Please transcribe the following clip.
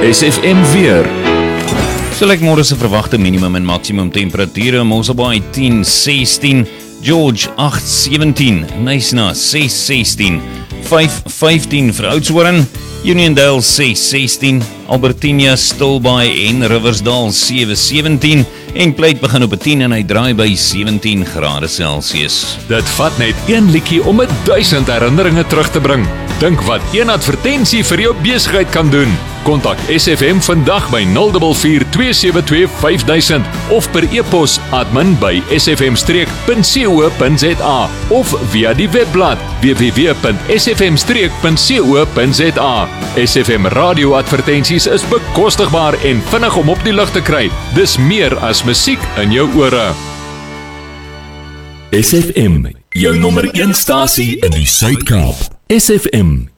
SFM weer. Môre se verwagte minimum en maksimum temperature, Mosselbaai 10-16, George 8-17, Knysna 6-16, 5-15 vir Oudtshoorn, Uniondale 6-16, Albertinia, Stilbaai en Riversdal 7-17 en Pleit begin op 10 en hy draai by 17 grade Celsius. Dit vat net een liedjie om 1000 herinneringe terug te bring. Dink wat een advertensie vir jou besigheid kan doen. Kontak SFM vandag by 044-272-5000 of per e-pos admin@sfm-streek.co.za of via die webblad www.sfm-streek.co.za. SFM radio advertensies is bekostigbaar en vinnig om op die lug te kry. Dis meer as musiek in jou ore. SFM, jou nommer 1 stasie in die Suid-Kaap. SFM